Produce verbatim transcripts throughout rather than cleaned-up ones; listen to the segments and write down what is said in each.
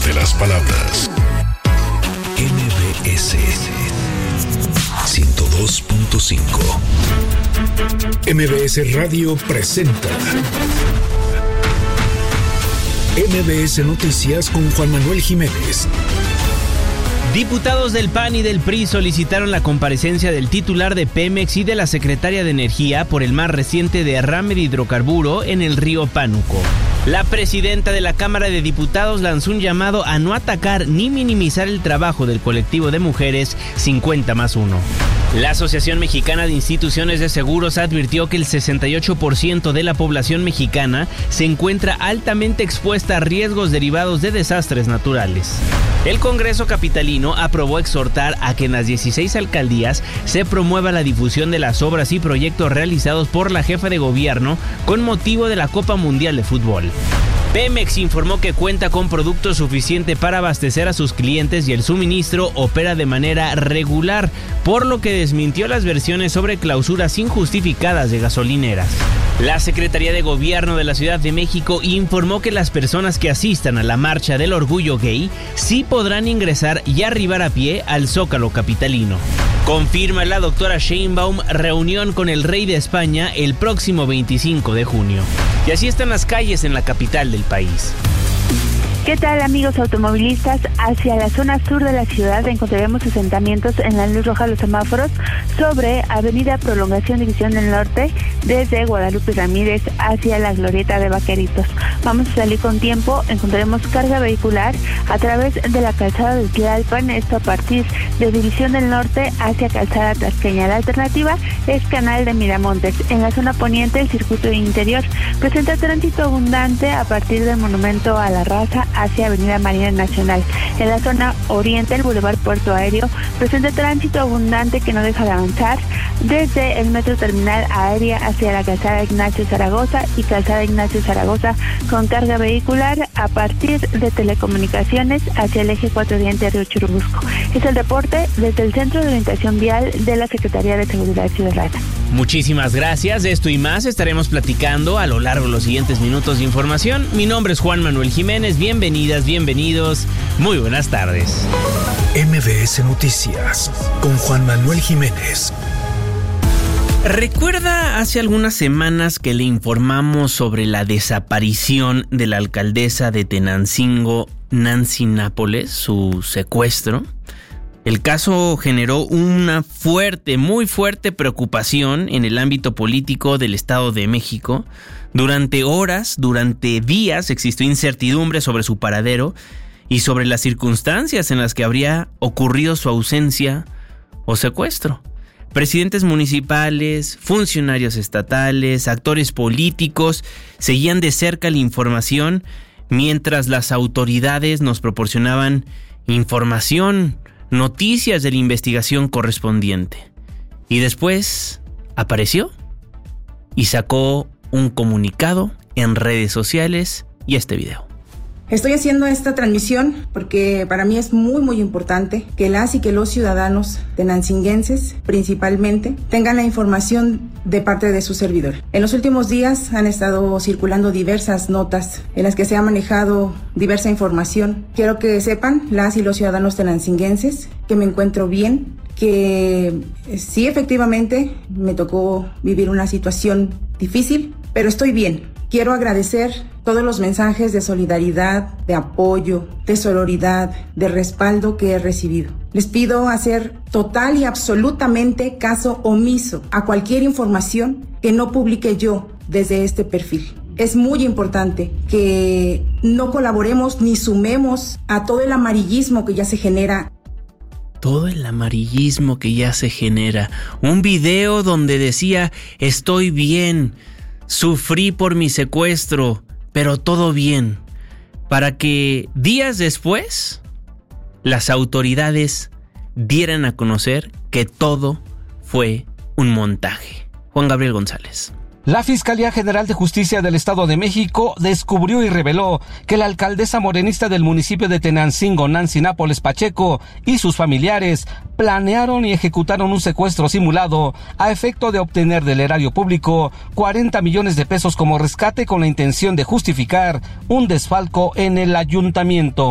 de las palabras. M B S ciento dos punto cinco. M B S Radio presenta M B S Noticias con Juan Manuel Jiménez. Diputados del P A N y del P R I solicitaron la comparecencia del titular de Pemex y de la secretaria de Energía por el más reciente derrame de hidrocarburo en el río Pánuco. La presidenta de la Cámara de Diputados lanzó un llamado a no atacar ni minimizar el trabajo del colectivo de mujeres cincuenta más uno. La Asociación Mexicana de Instituciones de Seguros advirtió que el sesenta y ocho por ciento de la población mexicana se encuentra altamente expuesta a riesgos derivados de desastres naturales. El Congreso capitalino aprobó exhortar a que en las dieciséis alcaldías se promueva la difusión de las obras y proyectos realizados por la jefa de gobierno con motivo de la Copa Mundial de Fútbol. Pemex informó que cuenta con producto suficiente para abastecer a sus clientes y el suministro opera de manera regular, por lo que desmintió las versiones sobre clausuras injustificadas de gasolineras. La Secretaría de Gobierno de la Ciudad de México informó que las personas que asistan a la Marcha del Orgullo Gay sí podrán ingresar y arribar a pie al Zócalo capitalino. Confirma la doctora Sheinbaum reunión con el rey de España el próximo veinticinco de junio. Y así están las calles en la capital del país. ¿Qué tal, amigos automovilistas? Hacia la zona sur de la ciudad encontraremos asentamientos en la luz roja de los semáforos sobre Avenida Prolongación División del Norte, desde Guadalupe Ramírez hacia la Glorieta de Vaqueritos. Vamos a salir con tiempo, encontraremos carga vehicular a través de la calzada de Tlalpan, esto a partir de División del Norte hacia Calzada Tasqueña. La alternativa es Canal de Miramontes. En la zona poniente, el circuito interior presenta tránsito abundante a partir del Monumento a la Raza hacia Avenida Marina Nacional. En la zona oriente, el Boulevard Puerto Aéreo presenta tránsito abundante que no deja de avanzar desde el Metro Terminal Aérea hacia la Calzada Ignacio Zaragoza y Calzada Ignacio Zaragoza con carga vehicular a partir de Telecomunicaciones hacia el eje cuatro Oriente Río Churubusco. Es el reporte desde el Centro de Orientación Vial de la Secretaría de Seguridad Ciudadana. Muchísimas gracias. De esto y más estaremos platicando a lo largo de los siguientes minutos de información. Mi nombre es Juan Manuel Jiménez. Bienvenidas, bienvenidos. Muy buenas tardes. M B S Noticias con Juan Manuel Jiménez. ¿Recuerda hace algunas semanas que le informamos sobre la desaparición de la alcaldesa de Tenancingo, Nancy Nápoles, su secuestro? El caso generó una fuerte, muy fuerte preocupación en el ámbito político del Estado de México. Durante horas, durante días, existió incertidumbre sobre su paradero y sobre las circunstancias en las que habría ocurrido su ausencia o secuestro. Presidentes municipales, funcionarios estatales, actores políticos seguían de cerca la información mientras las autoridades nos proporcionaban información, noticias de la investigación correspondiente. Y después apareció y sacó un comunicado en redes sociales y este video. Estoy haciendo esta transmisión porque para mí es muy muy importante que las y que los ciudadanos tenancinguenses principalmente tengan la información de parte de su servidor. En los últimos días han estado circulando diversas notas en las que se ha manejado diversa información. Quiero que sepan las y los ciudadanos tenancinguenses que me encuentro bien, que sí, efectivamente me tocó vivir una situación difícil, pero estoy bien. Quiero agradecer todos los mensajes de solidaridad, de apoyo, de sororidad, de respaldo que he recibido. Les pido hacer total y absolutamente caso omiso a cualquier información que no publique yo desde este perfil. Es muy importante que no colaboremos ni sumemos a todo el amarillismo que ya se genera. Todo el amarillismo que ya se genera. Un video donde decía, estoy bien, sufrí por mi secuestro, pero todo bien. Para que días después las autoridades dieran a conocer que todo fue un montaje. Juan Gabriel González. La Fiscalía General de Justicia del Estado de México descubrió y reveló que la alcaldesa morenista del municipio de Tenancingo, Nancy Nápoles Pacheco, y sus familiares planearon y ejecutaron un secuestro simulado a efecto de obtener del erario público cuarenta millones de pesos como rescate con la intención de justificar un desfalco en el ayuntamiento.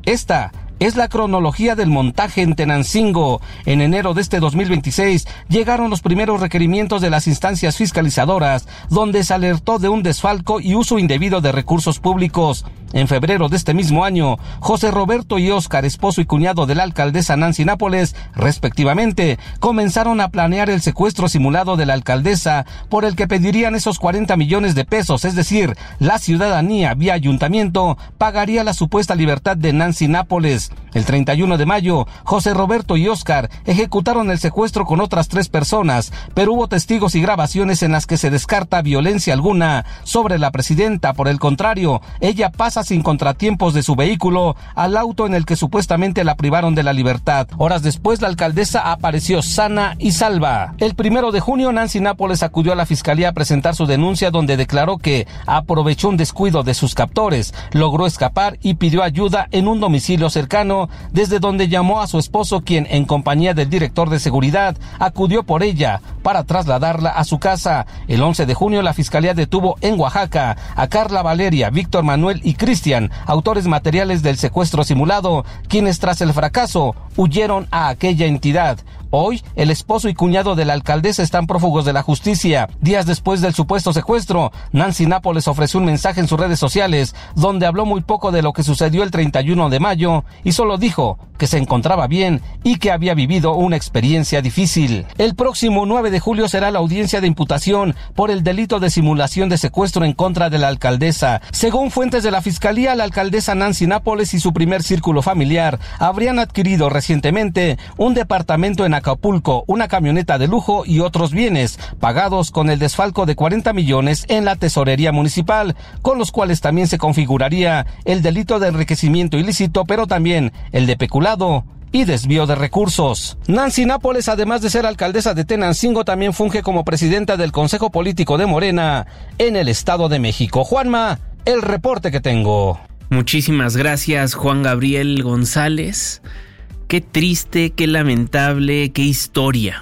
Esta es la cronología del montaje en Tenancingo. En enero de este dos mil veintiséis llegaron los primeros requerimientos de las instancias fiscalizadoras, donde se alertó de un desfalco y uso indebido de recursos públicos. En febrero de este mismo año, José Roberto y Óscar, esposo y cuñado de la alcaldesa Nancy Nápoles, respectivamente, comenzaron a planear el secuestro simulado de la alcaldesa, por el que pedirían esos cuarenta millones de pesos, es decir, la ciudadanía, vía ayuntamiento, pagaría la supuesta libertad de Nancy Nápoles. El treinta y uno de mayo, José Roberto y Óscar ejecutaron el secuestro con otras tres personas, pero hubo testigos y grabaciones en las que se descarta violencia alguna sobre la presidenta. Por el contrario, ella pasa sin contratiempos de su vehículo al auto en el que supuestamente la privaron de la libertad. Horas después, la alcaldesa apareció sana y salva. El primero de junio, Nancy Nápoles acudió a la fiscalía a presentar su denuncia, donde declaró que aprovechó un descuido de sus captores, logró escapar y pidió ayuda en un domicilio cercano, desde donde llamó a su esposo, quien, en compañía del director de seguridad, acudió por ella para trasladarla a su casa. El once de junio, la fiscalía detuvo en Oaxaca a Carla Valeria, Víctor Manuel y Cristian, autores materiales del secuestro simulado, quienes tras el fracaso huyeron a aquella entidad. Hoy, el esposo y cuñado de la alcaldesa están prófugos de la justicia. Días después del supuesto secuestro, Nancy Nápoles ofreció un mensaje en sus redes sociales, donde habló muy poco de lo que sucedió el treinta y uno de mayo, y solo dijo que se encontraba bien y que había vivido una experiencia difícil. El próximo nueve de julio será la audiencia de imputación por el delito de simulación de secuestro en contra de la alcaldesa. Según fuentes de la fiscalía, la alcaldesa Nancy Nápoles y su primer círculo familiar habrían adquirido recientemente un departamento en Acapulco, una camioneta de lujo y otros bienes, pagados con el desfalco de cuarenta millones en la tesorería municipal, con los cuales también se configuraría el delito de enriquecimiento ilícito, pero también el de peculado y desvío de recursos. Nancy Nápoles, además de ser alcaldesa de Tenancingo, también funge como presidenta del Consejo Político de Morena en el Estado de México. Juanma, el reporte que tengo. Muchísimas gracias, Juan Gabriel González. Qué triste, qué lamentable, qué historia.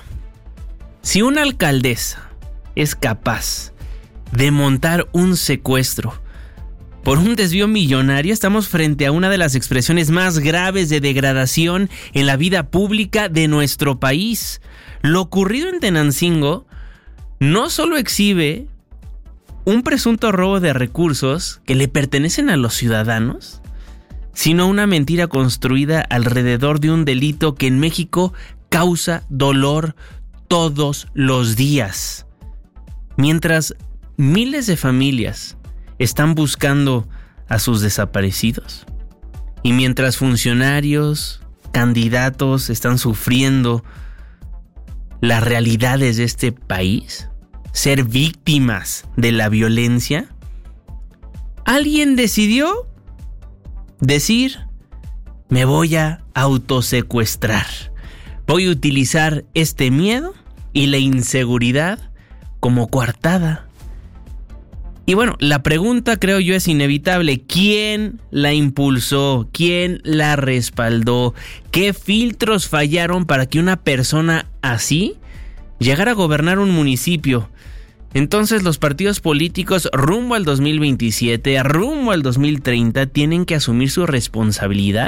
Si una alcaldesa es capaz de montar un secuestro por un desvío millonario, estamos frente a una de las expresiones más graves de degradación en la vida pública de nuestro país. Lo ocurrido en Tenancingo no solo exhibe un presunto robo de recursos que le pertenecen a los ciudadanos, sino una mentira construida alrededor de un delito que en México causa dolor todos los días. Mientras miles de familias están buscando a sus desaparecidos, y mientras funcionarios, candidatos están sufriendo las realidades de este país, ser víctimas de la violencia, alguien decidió decir: me voy a autosecuestrar. Voy a utilizar este miedo y la inseguridad como coartada. Y bueno, la pregunta, creo yo, es inevitable. ¿Quién la impulsó? ¿Quién la respaldó? ¿Qué filtros fallaron para que una persona así llegara a gobernar un municipio? Entonces los partidos políticos rumbo al dos mil veintisiete, rumbo al dos mil treinta, tienen que asumir su responsabilidad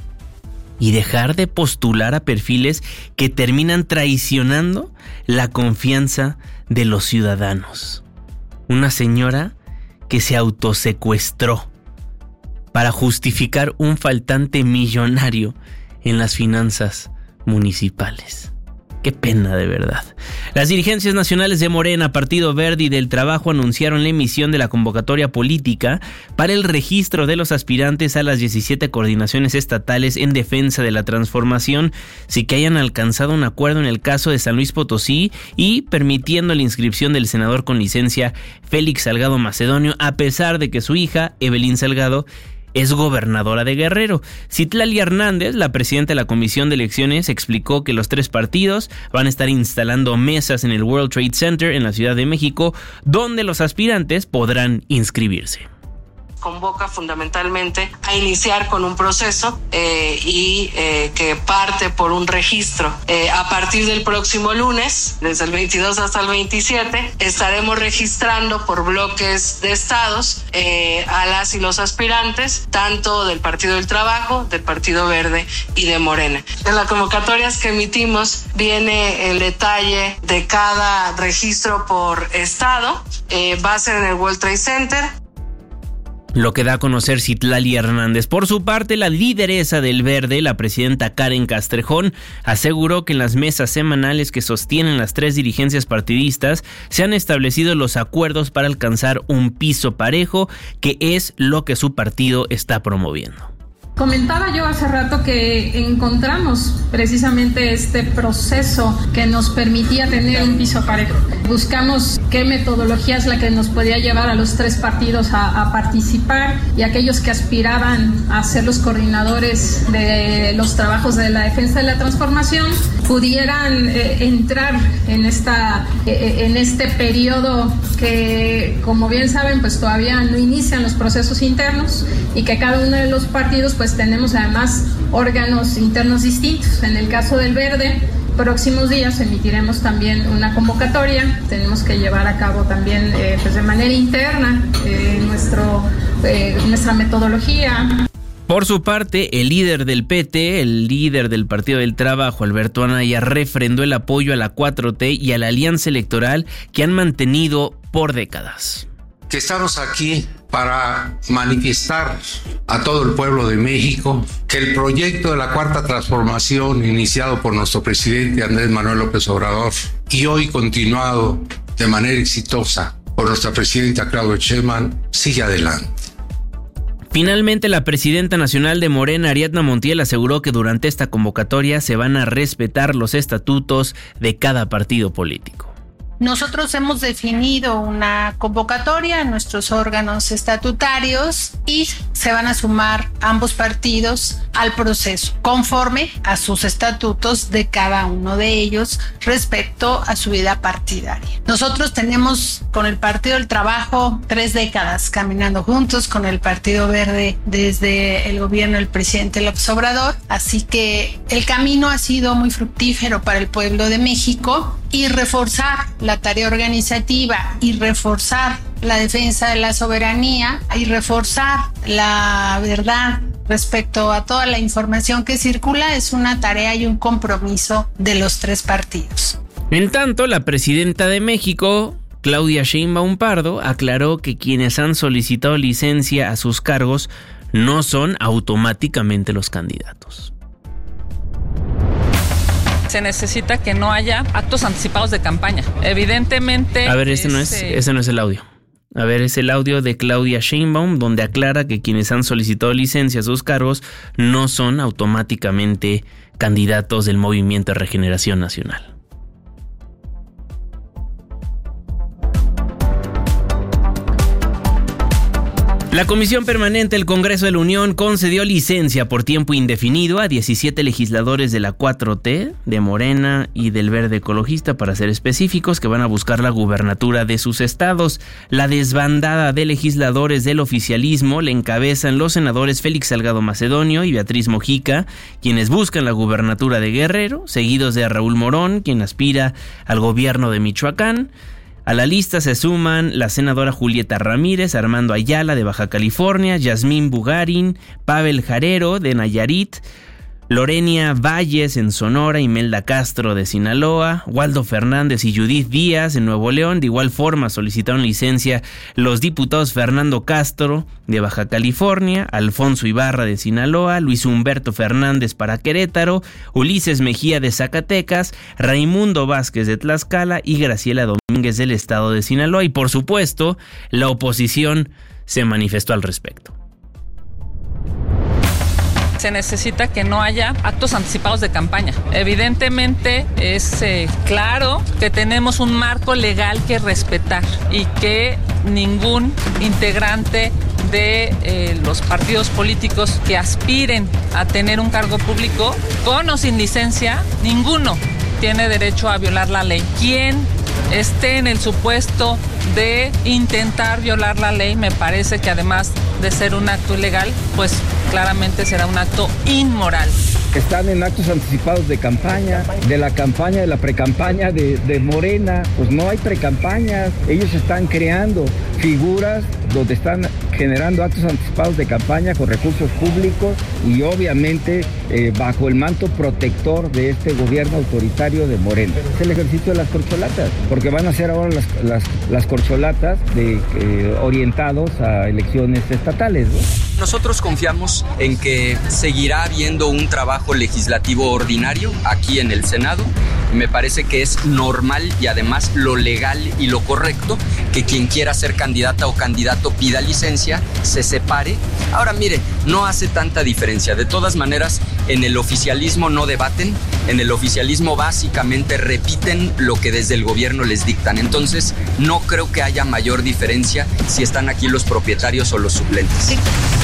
y dejar de postular a perfiles que terminan traicionando la confianza de los ciudadanos. Una señora que se autosecuestró para justificar un faltante millonario en las finanzas municipales. Qué pena, de verdad. Las dirigencias nacionales de Morena, Partido Verde y del Trabajo anunciaron la emisión de la convocatoria política para el registro de los aspirantes a las diecisiete coordinaciones estatales en defensa de la transformación, sin que hayan alcanzado un acuerdo en el caso de San Luis Potosí y permitiendo la inscripción del senador con licencia Félix Salgado Macedonio, a pesar de que su hija, Evelyn Salgado, es gobernadora de Guerrero. Citlali Hernández, la presidenta de la Comisión de Elecciones, explicó que los tres partidos van a estar instalando mesas en el World Trade Center en la Ciudad de México, donde los aspirantes podrán inscribirse. convoca fundamentalmente a iniciar con un proceso eh, y eh, que parte por un registro. Eh, a partir del próximo lunes, desde el veintidós hasta el veintisiete, estaremos registrando por bloques de estados eh, a las y los aspirantes, tanto del Partido del Trabajo, del Partido Verde y de Morena. En las convocatorias que emitimos viene el detalle de cada registro por estado. Eh, va a ser en el World Trade Center. Lo que da a conocer Citlali Hernández. Por su parte, la lideresa del Verde, la presidenta Karen Castrejón, aseguró que en las mesas semanales que sostienen las tres dirigencias partidistas se han establecido los acuerdos para alcanzar un piso parejo, que es lo que su partido está promoviendo. Comentaba yo hace rato que encontramos precisamente este proceso que nos permitía tener un piso parejo. Buscamos qué metodología es la que nos podía llevar a los tres partidos a, a participar, y aquellos que aspiraban a ser los coordinadores de los trabajos de la defensa de la transformación pudieran eh, entrar en, esta, eh, en este periodo que, como bien saben, pues todavía no inician los procesos internos, y que cada uno de los partidos pues tenemos además órganos internos distintos. En el caso del Verde, próximos días emitiremos también una convocatoria. Tenemos que llevar a cabo también eh, pues de manera interna eh, nuestro, eh, nuestra metodología. Por su parte, el líder del P T, el líder del Partido del Trabajo, Alberto Anaya, refrendó el apoyo a la cuatro T y a la alianza electoral que han mantenido por décadas. Que estamos aquí para manifestar a todo el pueblo de México que el proyecto de la Cuarta Transformación, iniciado por nuestro presidente Andrés Manuel López Obrador y hoy continuado de manera exitosa por nuestra presidenta Claudia Sheinbaum, sigue adelante. Finalmente, la presidenta nacional de Morena, Ariadna Montiel, aseguró que durante esta convocatoria se van a respetar los estatutos de cada partido político. Nosotros hemos definido una convocatoria en nuestros órganos estatutarios y se van a sumar ambos partidos al proceso, conforme a sus estatutos de cada uno de ellos respecto a su vida partidaria. Nosotros tenemos con el Partido del Trabajo tres décadas caminando juntos, con el Partido Verde desde el gobierno del presidente López Obrador, así que el camino ha sido muy fructífero para el pueblo de México, y reforzar la tarea organizativa y reforzar la defensa de la soberanía y reforzar la verdad respecto a toda la información que circula es una tarea y un compromiso de los tres partidos. En tanto, la presidenta de México, Claudia Sheinbaum Pardo, aclaró que quienes han solicitado licencia a sus cargos no son automáticamente los candidatos. Se necesita que no haya actos anticipados de campaña. Evidentemente... A ver, este no es, ese no es el audio. A ver, es el audio de Claudia Sheinbaum, donde aclara que quienes han solicitado licencia a sus cargos no son automáticamente candidatos del Movimiento de Regeneración Nacional. La Comisión Permanente del Congreso de la Unión concedió licencia por tiempo indefinido a diecisiete legisladores de la cuatro T, de Morena y del Verde Ecologista, para ser específicos, que van a buscar la gubernatura de sus estados. La desbandada de legisladores del oficialismo le encabezan los senadores Félix Salgado Macedonio y Beatriz Mojica, quienes buscan la gubernatura de Guerrero, seguidos de Raúl Morón, quien aspira al gobierno de Michoacán. A la lista se suman la senadora Julieta Ramírez, Armando Ayala de Baja California, Yasmín Bugarin, Pavel Jarero de Nayarit, Lorenia Valles en Sonora, Imelda Castro de Sinaloa, Waldo Fernández y Judith Díaz en Nuevo León. De igual forma solicitaron licencia los diputados Fernando Castro de Baja California, Alfonso Ibarra de Sinaloa, Luis Humberto Fernández para Querétaro, Ulises Mejía de Zacatecas, Raimundo Vázquez de Tlaxcala y Graciela Domínguez del estado de Sinaloa. Y por supuesto, la oposición se manifestó al respecto. Se necesita que no haya actos anticipados de campaña. Evidentemente es eh, claro que tenemos un marco legal que respetar y que ningún integrante de eh, los partidos políticos que aspiren a tener un cargo público, con o sin licencia, ninguno tiene derecho a violar la ley. Quien esté en el supuesto de intentar violar la ley. Me parece que además de ser un acto ilegal, pues claramente será un acto inmoral. Están en actos anticipados de campaña, de la campaña, de la precampaña de, de Morena. Pues no hay precampañas, ellos están creando figuras donde están generando actos anticipados de campaña con recursos públicos y obviamente eh, bajo el manto protector de este gobierno autoritario de Morena. Es el ejercicio de las corcholatas, porque van a ser ahora las, las, las corcholatas de, eh, orientados a elecciones estatales, ¿no? Nosotros confiamos en que seguirá habiendo un trabajo legislativo ordinario aquí en el Senado. Me parece que es normal y además lo legal y lo correcto que quien quiera ser candidata o candidato pida licencia, se separe. Ahora mire, no hace tanta diferencia. De todas maneras, en el oficialismo no debaten, en el oficialismo básicamente repiten lo que desde el gobierno les dictan. Entonces, no creo que haya mayor diferencia si están aquí los propietarios o los suplentes. Sí.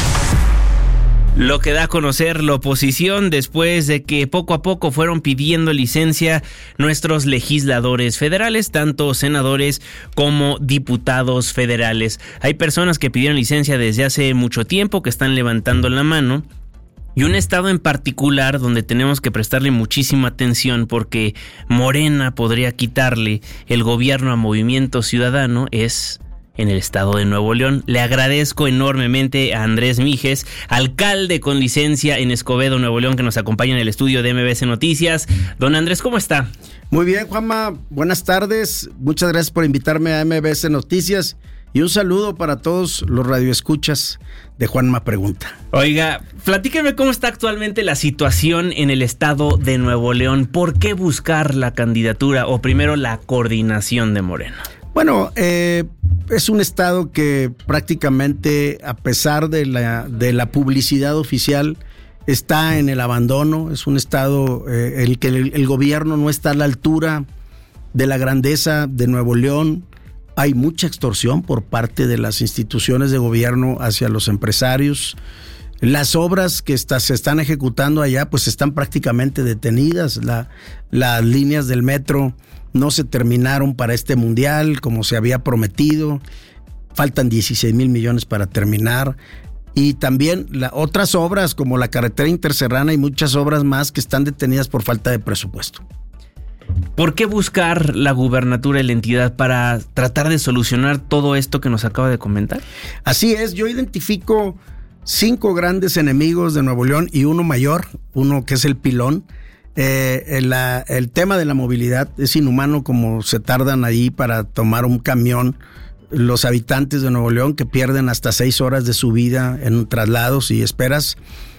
Lo que da a conocer la oposición después de que poco a poco fueron pidiendo licencia nuestros legisladores federales, tanto senadores como diputados federales. Hay personas que pidieron licencia desde hace mucho tiempo, que están levantando la mano. Y un estado en particular donde tenemos que prestarle muchísima atención porque Morena podría quitarle el gobierno a Movimiento Ciudadano es en el estado de Nuevo León. Le agradezco enormemente a Andrés Mijes, alcalde con licencia en Escobedo, Nuevo León, que nos acompaña en el estudio de M B S Noticias. Don Andrés, ¿cómo está? Muy bien, Juanma. Buenas tardes. Muchas gracias por invitarme a M B S Noticias. Y un saludo para todos los radioescuchas de Juanma Pregunta. Oiga, platíqueme cómo está actualmente la situación en el estado de Nuevo León. ¿Por qué buscar la candidatura o primero la coordinación de Morena? Bueno, eh, es un estado que prácticamente, a pesar de la, de la publicidad oficial, está en el abandono. Es un estado eh, el que el, el gobierno no está a la altura de la grandeza de Nuevo León. Hay mucha extorsión por parte de las instituciones de gobierno hacia los empresarios. Las obras que está, se están ejecutando allá pues están prácticamente detenidas. La, las líneas del metro no se terminaron para este mundial como se había prometido. Faltan dieciséis mil millones para terminar. Y también la, otras obras como la carretera interserrana y muchas obras más que están detenidas por falta de presupuesto. ¿Por qué buscar la gubernatura de la entidad para tratar de solucionar todo esto que nos acaba de comentar? Así es, yo identifico cinco grandes enemigos de Nuevo León y uno mayor, uno que es el pilón. Eh, el, la, el tema de la movilidad es inhumano como se tardan ahí para tomar un camión los habitantes de Nuevo León, que pierden hasta seis horas de su vida en traslados y esperas.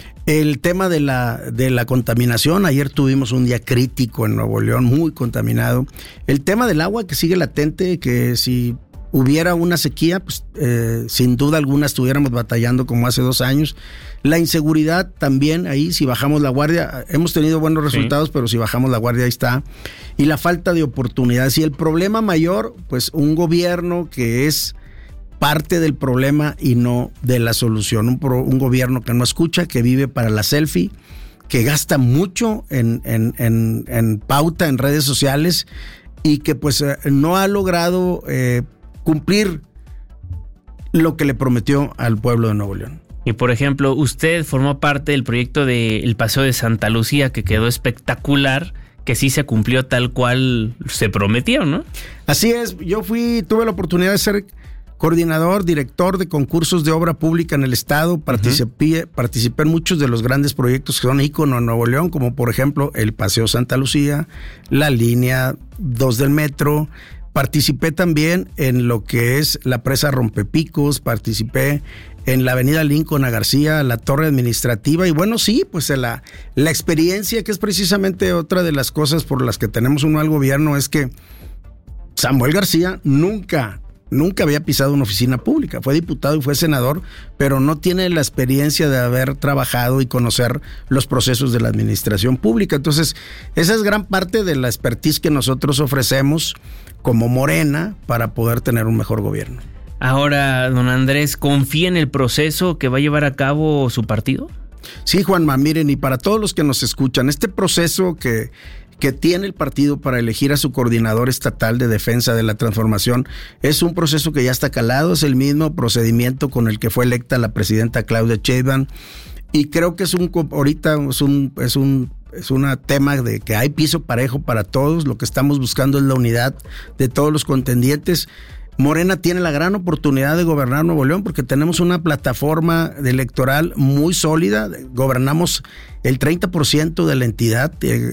El tema de la, de la contaminación, ayer tuvimos un día crítico en Nuevo León, muy contaminado. El tema del agua que sigue latente, que si hubiera una sequía, pues eh, sin duda alguna estuviéramos batallando como hace dos años. La inseguridad también, ahí si bajamos la guardia, hemos tenido buenos resultados, sí, pero si bajamos la guardia ahí está. Y la falta de oportunidades. Y el problema mayor, pues un gobierno que es parte del problema y no de la solución. Un, pro, un gobierno que no escucha, que vive para la selfie, que gasta mucho en, en, en, en pauta en redes sociales y que pues eh, no ha logrado eh, cumplir lo que le prometió al pueblo de Nuevo León. Y por ejemplo, usted formó parte del proyecto del Paseo de Santa Lucía, que quedó espectacular, que sí se cumplió tal cual se prometió, ¿no? Así es, yo fui, tuve la oportunidad de ser coordinador, director de concursos de obra pública en el estado, participé, uh-huh. participé en muchos de los grandes proyectos que son ícono en Nuevo León, como por ejemplo el Paseo Santa Lucía, la línea dos del metro. Participé también en lo que es la presa Rompepicos, participé en la avenida Lincoln a García, la torre administrativa, y bueno, sí, pues la, la experiencia, que es precisamente otra de las cosas por las que tenemos uno al gobierno, es que Samuel García nunca... Nunca había pisado una oficina pública, fue diputado y fue senador, pero no tiene la experiencia de haber trabajado y conocer los procesos de la administración pública. Entonces, esa es gran parte de la expertise que nosotros ofrecemos como Morena para poder tener un mejor gobierno. Ahora, don Andrés, ¿confía en el proceso que va a llevar a cabo su partido? Sí, Juanma, miren, y para todos los que nos escuchan, este proceso que... que tiene el partido para elegir a su coordinador estatal de defensa de la transformación es un proceso que ya está calado, es el mismo procedimiento con el que fue electa la presidenta Claudia Sheinbaum, y creo que es un ahorita es un es un es un tema de que hay piso parejo para todos. Lo que estamos buscando es la unidad de todos los contendientes. Morena tiene la gran oportunidad de gobernar Nuevo León porque tenemos una plataforma electoral muy sólida. Gobernamos el treinta por ciento de la entidad.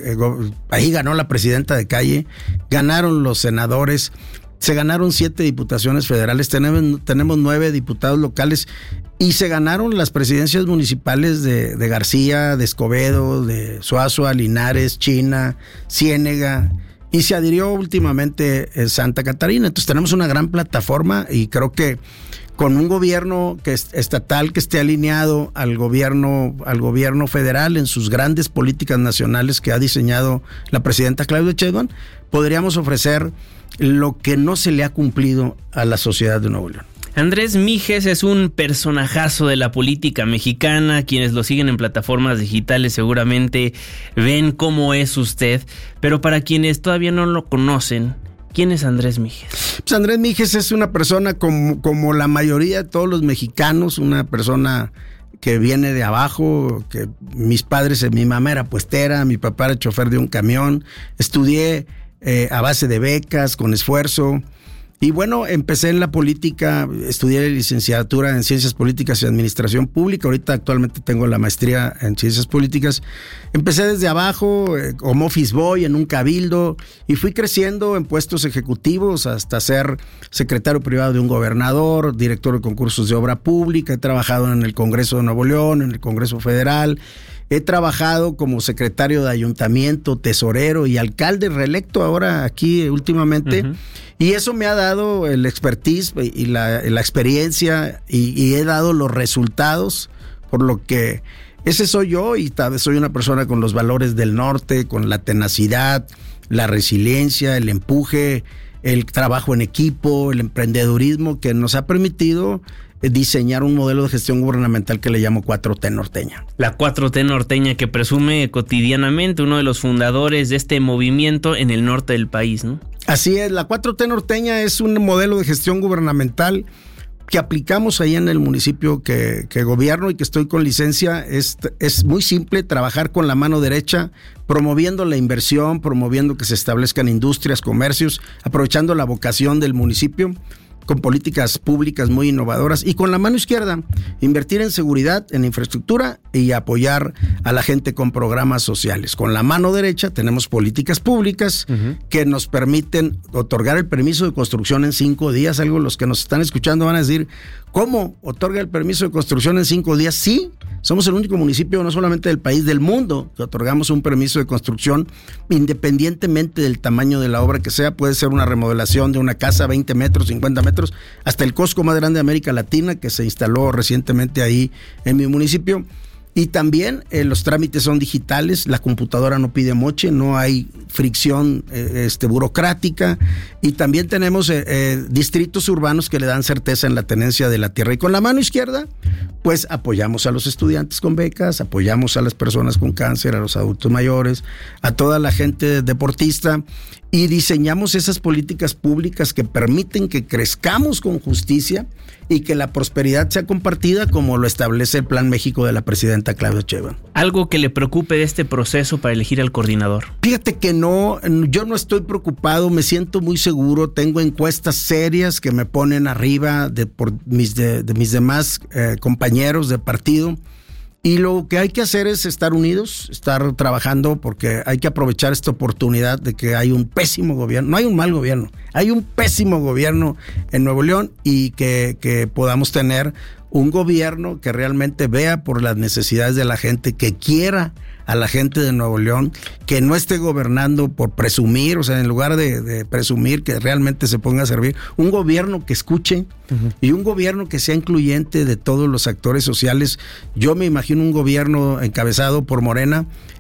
Ahí ganó la presidenta de calle, ganaron los senadores, se ganaron siete diputaciones federales, tenemos, tenemos nueve diputados locales y se ganaron las presidencias municipales de, de García, de Escobedo, de Suazua, Linares, China, Ciénega. Y se adhirió últimamente en Santa Catarina. Entonces tenemos una gran plataforma y creo que con un gobierno que es estatal que esté alineado al gobierno, al gobierno federal en sus grandes políticas nacionales que ha diseñado la presidenta Claudia Sheinbaum, podríamos ofrecer lo que no se le ha cumplido a la sociedad de Nuevo León. Andrés Mijes es un personajazo de la política mexicana. Quienes lo siguen en plataformas digitales seguramente ven cómo es usted. Pero para quienes todavía no lo conocen, ¿quién es Andrés Mijes? Pues Andrés Mijes es una persona como, como la mayoría de todos los mexicanos, una persona que viene de abajo, que mis padres, mi mamá era puestera, mi papá era chofer de un camión. Estudié eh, a base de becas, con esfuerzo. Y bueno, empecé en la política, estudié licenciatura en Ciencias Políticas y Administración Pública. Ahorita actualmente tengo la maestría en Ciencias Políticas. Empecé desde abajo, como office boy en un cabildo, y fui creciendo en puestos ejecutivos hasta ser secretario privado de un gobernador, director de concursos de obra pública. He trabajado en el Congreso de Nuevo León, en el Congreso Federal. He trabajado como secretario de ayuntamiento, tesorero y alcalde reelecto ahora aquí últimamente. Uh-huh. Y eso me ha dado el expertise y la, la experiencia y, y he dado los resultados, por lo que ese soy yo y tal vez soy una persona con los valores del norte, con la tenacidad, la resiliencia, el empuje, el trabajo en equipo, el emprendedurismo que nos ha permitido diseñar un modelo de gestión gubernamental que le llamo cuatro T norteña. La cuatro T norteña que presume cotidianamente uno de los fundadores de este movimiento en el norte del país, ¿no? Así es, la cuatro T norteña es un modelo de gestión gubernamental que aplicamos ahí en el municipio que, que gobierno y que estoy con licencia. Es, es muy simple, trabajar con la mano derecha, promoviendo la inversión, promoviendo que se establezcan industrias, comercios, aprovechando la vocación del municipio, con políticas públicas muy innovadoras, y con la mano izquierda, invertir en seguridad, en infraestructura y apoyar a la gente con programas sociales. Con la mano derecha tenemos políticas públicas uh-huh. que nos permiten otorgar el permiso de construcción en cinco días. Algo los que nos están escuchando van a decir, ¿cómo otorga el permiso de construcción en cinco días? Sí, somos el único municipio, no solamente del país, del mundo, que otorgamos un permiso de construcción independientemente del tamaño de la obra que sea. Puede ser una remodelación de una casa, veinte metros, cincuenta metros, hasta el Costco más grande de América Latina, que se instaló recientemente ahí en mi municipio. Y también eh, los trámites son digitales, la computadora no pide moche, no hay fricción eh, este, burocrática, y también tenemos eh, eh, distritos urbanos que le dan certeza en la tenencia de la tierra. Y con la mano izquierda, pues apoyamos a los estudiantes con becas, apoyamos a las personas con cáncer, a los adultos mayores, a toda la gente deportista, y diseñamos esas políticas públicas que permiten que crezcamos con justicia y que la prosperidad sea compartida, como lo establece el Plan México de la presidenta Claudia Sheinbaum. ¿Algo que le preocupe de este proceso para elegir al coordinador? Fíjate que no, yo no estoy preocupado, me siento muy seguro, tengo encuestas serias que me ponen arriba de, por mis, de, de mis demás eh, compañeros de partido. Y lo que hay que hacer es estar unidos, estar trabajando, porque hay que aprovechar esta oportunidad de que hay un pésimo gobierno. No hay un mal gobierno, hay un pésimo gobierno en Nuevo León, y que, que podamos tener un gobierno que realmente vea por las necesidades de la gente, que quiera a la gente de Nuevo León, que no esté gobernando por presumir, o sea, en lugar de, de presumir, que realmente se ponga a servir. Un gobierno que escuche uh-huh. y un gobierno que sea incluyente de todos los actores sociales. Yo me imagino un gobierno encabezado por Morena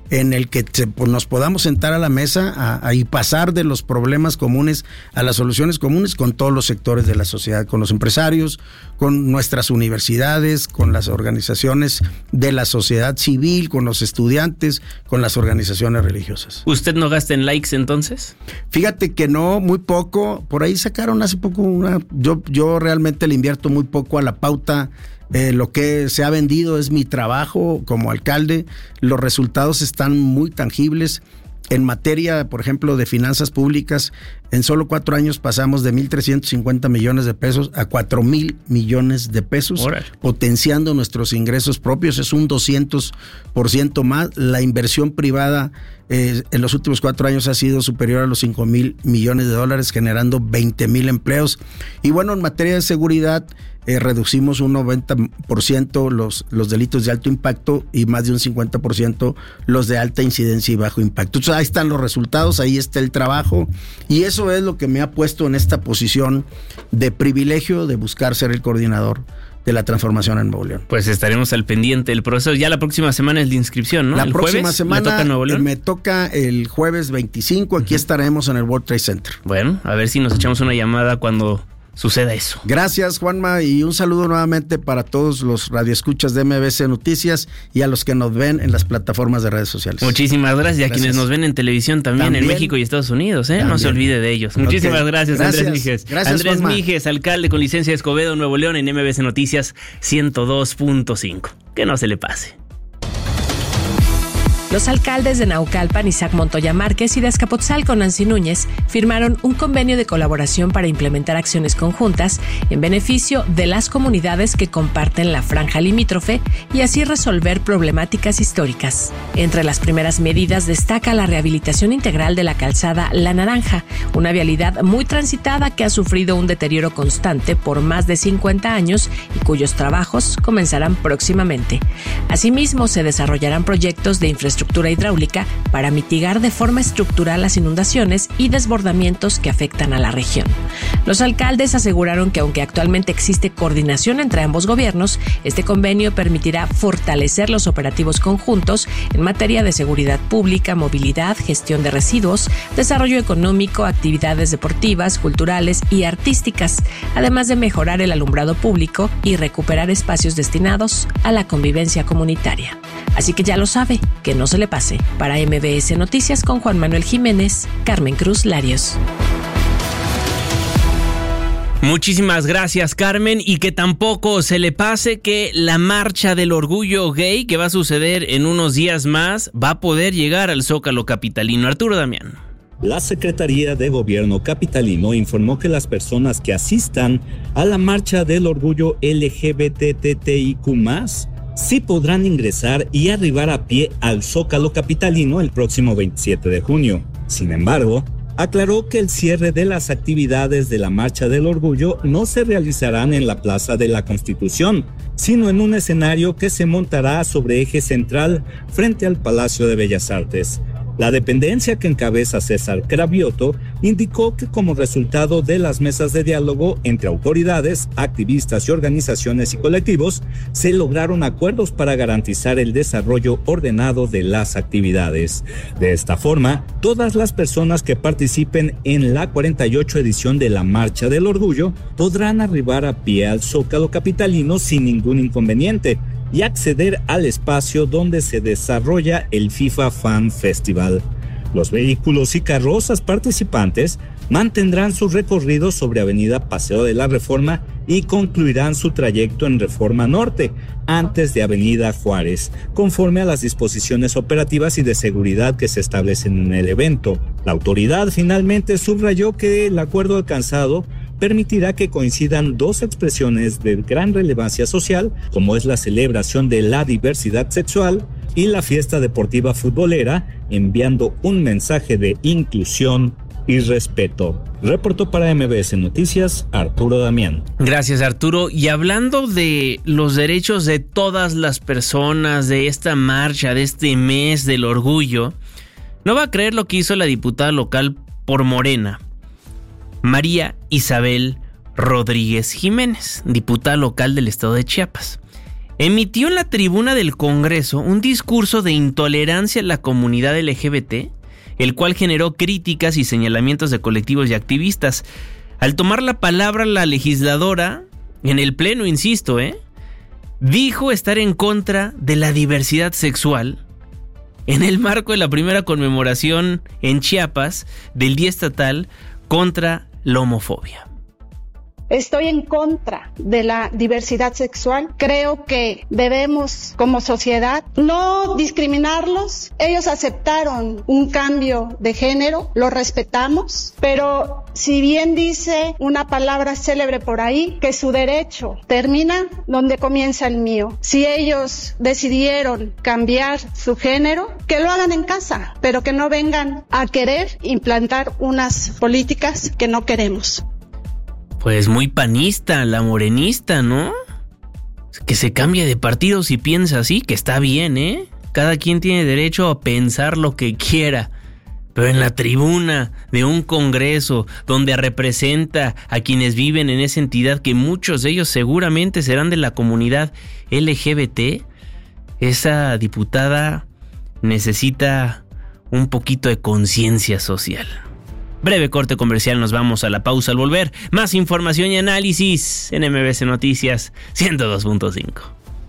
en el que se, pues, nos podamos sentar a la mesa a, a, y pasar de los problemas comunes a las soluciones comunes con todos los sectores de la sociedad, con los empresarios, con nuestras universidades, con las organizaciones de la sociedad civil, con los estudiantes, con las organizaciones religiosas. ¿Usted no gasta en likes entonces? Fíjate que no, muy poco. Por ahí sacaron hace poco una... Yo, yo realmente le invierto muy poco a la pauta. Eh, lo que se ha vendido es mi trabajo como alcalde. Los resultados están muy tangibles. En materia, por ejemplo, de finanzas públicas, en solo cuatro años pasamos de mil trescientos cincuenta millones de pesos a cuatro mil millones de pesos, Órale. potenciando nuestros ingresos propios. Es un doscientos por ciento más. La inversión privada eh, en los últimos cuatro años ha sido superior a los cinco mil millones de dólares, generando veinte mil empleos. Y bueno, en materia de seguridad, Eh, reducimos un noventa por ciento los, los delitos de alto impacto y más de un cincuenta por ciento los de alta incidencia y bajo impacto. Entonces ahí están los resultados, ahí está el trabajo, y eso es lo que me ha puesto en esta posición de privilegio de buscar ser el coordinador de la transformación en Nuevo León. Pues estaremos al pendiente del proceso. Ya la próxima semana es de inscripción, ¿no? La ¿El próxima jueves semana me toca Nuevo León? Me toca el jueves veinticinco, aquí uh-huh. estaremos en el World Trade Center. Bueno, a ver si nos echamos una llamada cuando suceda eso. Gracias, Juanma, y un saludo nuevamente para todos los radioescuchas de M B C Noticias y a los que nos ven en las plataformas de redes sociales. Muchísimas gracias, y a gracias. quienes nos ven en televisión también, también en México y Estados Unidos, ¿eh? No se olvide de ellos. Muchísimas okay. gracias, gracias, Andrés Mijes. Gracias, Andrés Juanma. Mijes, alcalde con licencia de Escobedo, Nuevo León, en M B C Noticias ciento dos punto cinco. Que no se le pase. Los alcaldes de Naucalpan, Isaac Montoya Márquez, y de Azcapotzalco, Nancy Núñez, firmaron un convenio de colaboración para implementar acciones conjuntas en beneficio de las comunidades que comparten la franja limítrofe y así resolver problemáticas históricas. Entre las primeras medidas destaca la rehabilitación integral de la calzada La Naranja, una vialidad muy transitada que ha sufrido un deterioro constante por más de cincuenta años y cuyos trabajos comenzarán próximamente. Asimismo, se desarrollarán proyectos de infraestructura estructura hidráulica para mitigar de forma estructural las inundaciones y desbordamientos que afectan a la región. Los alcaldes aseguraron que aunque actualmente existe coordinación entre ambos gobiernos, este convenio permitirá fortalecer los operativos conjuntos en materia de seguridad pública, movilidad, gestión de residuos, desarrollo económico, actividades deportivas, culturales y artísticas, además de mejorar el alumbrado público y recuperar espacios destinados a la convivencia comunitaria. Así que ya lo sabe, que no se le pase. Para M B S Noticias con Juan Manuel Jiménez, Carmen Cruz Larios. Muchísimas gracias, Carmen, y que tampoco se le pase que la marcha del orgullo gay que va a suceder en unos días más va a poder llegar al Zócalo capitalino. Arturo Damián. La Secretaría de Gobierno capitalino informó que las personas que asistan a la marcha del orgullo L G B T I Q más, sí podrán ingresar y arribar a pie al Zócalo capitalino el próximo veintisiete de junio. Sin embargo, aclaró que el cierre de las actividades de la Marcha del Orgullo no se realizarán en la Plaza de la Constitución, sino en un escenario que se montará sobre eje central frente al Palacio de Bellas Artes. La dependencia que encabeza César Cravioto indicó que como resultado de las mesas de diálogo entre autoridades, activistas y organizaciones y colectivos, se lograron acuerdos para garantizar el desarrollo ordenado de las actividades. De esta forma, todas las personas que participen en la cuarenta y ocho edición de la Marcha del Orgullo podrán arribar a pie al Zócalo capitalino sin ningún inconveniente y acceder al espacio donde se desarrolla el FIFA Fan Festival. Los vehículos y carrozas participantes mantendrán su recorrido sobre Avenida Paseo de la Reforma y concluirán su trayecto en Reforma Norte, antes de Avenida Juárez, conforme a las disposiciones operativas y de seguridad que se establecen en el evento. La autoridad finalmente subrayó que el acuerdo alcanzado permitirá que coincidan dos expresiones de gran relevancia social, como es la celebración de la diversidad sexual y la fiesta deportiva futbolera, enviando un mensaje de inclusión y respeto. Reportó para M B S Noticias, Arturo Damián. Gracias, Arturo. Y hablando de los derechos de todas las personas, de esta marcha, de este mes del orgullo, no va a creer lo que hizo la diputada local por Morena, María Isabel Rodríguez Jiménez, diputada local del estado de Chiapas. emitió en la tribuna del Congreso un discurso de intolerancia a la comunidad L G B T, el cual generó críticas y señalamientos de colectivos y activistas. Al tomar la palabra, la legisladora, en el pleno, insisto, ¿eh? dijo estar en contra de la diversidad sexual en el marco de la primera conmemoración en Chiapas del Día Estatal contra la homofobia. Estoy en contra de la diversidad sexual. Creo que debemos, como sociedad, no discriminarlos. Ellos aceptaron un cambio de género, lo respetamos, pero si bien dice una palabra célebre por ahí, que su derecho termina donde comienza el mío. Si ellos decidieron cambiar su género, que lo hagan en casa, pero que no vengan a querer implantar unas políticas que no queremos. Pues muy panista, la morenista, ¿no? Que se cambie de partido si piensa así, que está bien, ¿eh? Cada quien tiene derecho a pensar lo que quiera. Pero en la tribuna de un congreso donde representa a quienes viven en esa entidad, que muchos de ellos seguramente serán de la comunidad L G B T, esa diputada necesita un poquito de conciencia social. Breve corte comercial, nos vamos a la pausa. Al volver, más información y análisis en M B S Noticias ciento dos punto cinco.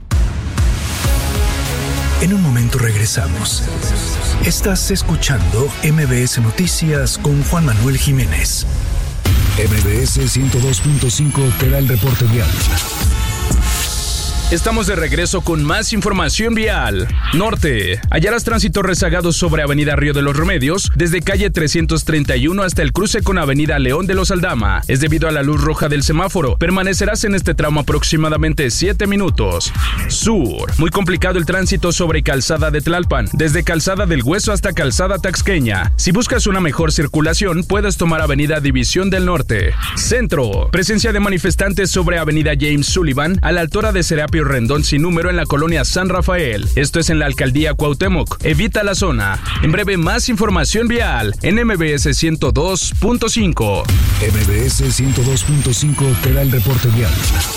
En un momento regresamos. Estás escuchando M B S Noticias con Juan Manuel Jiménez. M B S ciento dos punto cinco te da el reporte vial. Estamos de regreso con más información vial. Norte. Hallarás tránsito rezagado sobre Avenida Río de los Remedios, desde calle trescientos treinta y uno hasta el cruce con Avenida León de los Aldama. Es debido a la luz roja del semáforo. Permanecerás en este tramo aproximadamente siete minutos. Sur. Muy complicado el tránsito sobre Calzada de Tlalpan, desde Calzada del Hueso hasta Calzada Taxqueña. Si buscas una mejor circulación, puedes tomar Avenida División del Norte. Centro. Presencia de manifestantes sobre Avenida James Sullivan, a la altura de Serapio Rendón sin número en la colonia San Rafael. Esto es en la alcaldía Cuauhtémoc. Evita la zona. En breve, más información vial en M B S ciento dos punto cinco. M B S ciento dos punto cinco te da el reporte vial.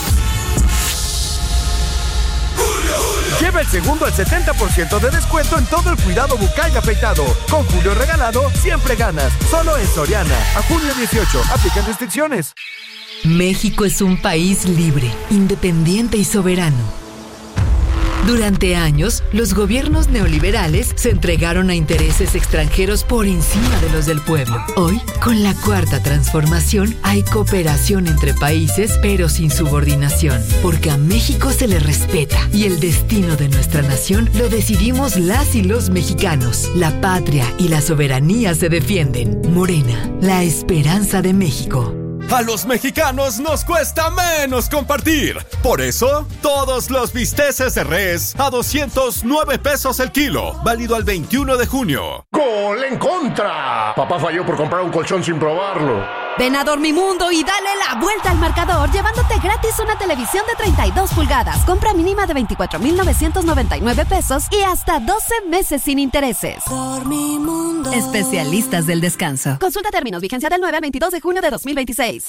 Lleva el segundo al setenta por ciento de descuento en todo el cuidado bucal y afeitado. Con Julio Regalado, siempre ganas. Solo en Soriana. A junio dieciocho. Aplican restricciones. México es un país libre, independiente y soberano. Durante años, los gobiernos neoliberales se entregaron a intereses extranjeros por encima de los del pueblo. Hoy, con la Cuarta Transformación, hay cooperación entre países, pero sin subordinación, porque a México se le respeta y el destino de nuestra nación lo decidimos las y los mexicanos. La patria y la soberanía se defienden. Morena, la esperanza de México. A los mexicanos nos cuesta menos compartir. Por eso, todos los bisteces de res a doscientos nueve pesos el kilo. Válido al veintiuno de junio. ¡Gol en contra! Papá falló por comprar un colchón sin probarlo. Ven a Dormimundo y dale la vuelta al marcador llevándote gratis una televisión de treinta y dos pulgadas. Compra mínima de veinticuatro mil novecientos noventa y nueve pesos y hasta doce meses sin intereses. Dormimundo. Especialistas del descanso. Consulta términos. Vigencia del nueve al veintidós de junio de dos mil veintiséis.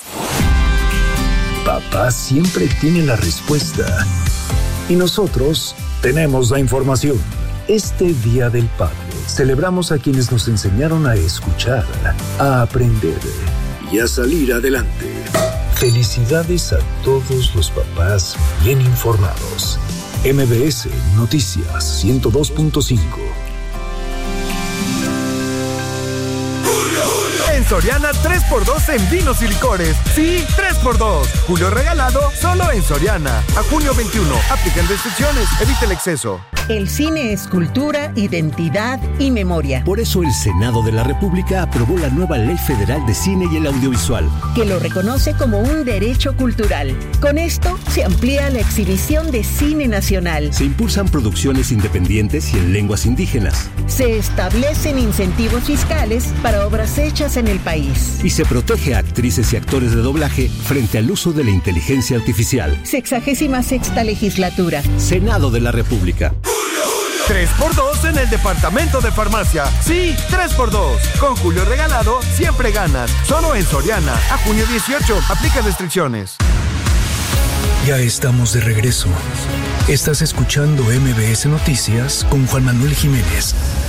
Papá siempre tiene la respuesta y nosotros tenemos la información. Este Día del Padre celebramos a quienes nos enseñaron a escuchar, a aprender y a salir adelante. Felicidades a todos los papás bien informados. M B S Noticias ciento dos punto cinco. En Soriana tres por dos en vinos y licores. Sí, tres por dos. Julio Regalado, solo en Soriana. A junio veintiuno. Aplican restricciones. Evite el exceso. El cine es cultura, identidad y memoria. Por eso el Senado de la República aprobó la nueva Ley Federal de Cine y el Audiovisual, que lo reconoce como un derecho cultural. Con esto se amplía la exhibición de cine nacional. Se impulsan producciones independientes y en lenguas indígenas. Se establecen incentivos fiscales para obras hechas en el país. Y se protege a actrices y actores de doblaje frente al uso de la inteligencia artificial. Sexagésima sexta legislatura. Senado de la República. tres por dos en el departamento de farmacia. Sí, tres por dos. Con Julio Regalado, siempre ganas. Solo en Soriana. A junio dieciocho. Aplica restricciones. Ya estamos de regreso. Estás escuchando M B S Noticias con Juan Manuel Jiménez.